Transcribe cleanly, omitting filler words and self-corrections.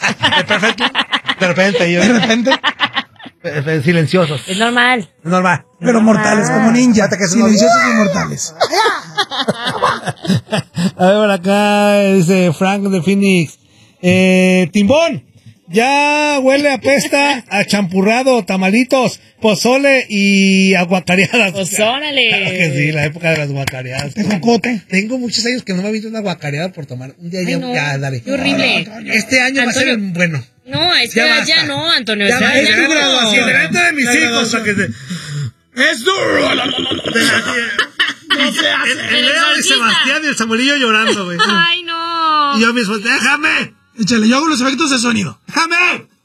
De repente. Silenciosos. Es normal. Pero mortales, como ninja. Silenciosos y mortales. A ver, por acá dice Frank de Phoenix. Timbón. Ya huele a pesta, a champurrado, tamalitos, pozole y aguacareadas. Pues órale. Claro que sí, la época de las aguacareadas. Tengo muchos años que no me he visto una aguacareada por tomar. Un día ya daré. Qué horrible. Este año va a ser bueno. No, ya no, Antonio. Ya no. delante de mis hijos. Es duro. No se hace. El Leo y Sebastián y el Samuelillo llorando, güey. Ay, no. Y yo mismo, déjame. Échale, yo hago los efectos de sonido. ¡Déjame!